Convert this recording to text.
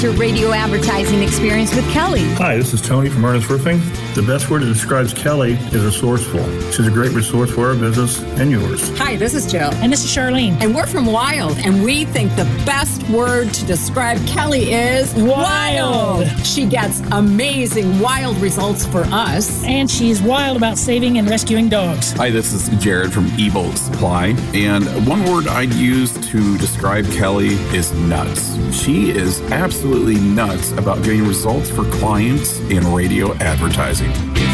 Your radio advertising experience with Kelly. Hi, this is Tony from Ernest Roofing. The best word that describes Kelly is resourceful. She's a great resource for our business and yours. Hi, this is Jill. And this is Charlene. And we're from Wild, and we think the best word to describe Kelly is wild. She gets amazing wild results for us. And she's wild about saving and rescuing dogs. Hi, this is Jared from Evo Supply. And one word I'd use to describe Kelly is nuts. She is absolutely nuts about getting results for clients in radio advertising.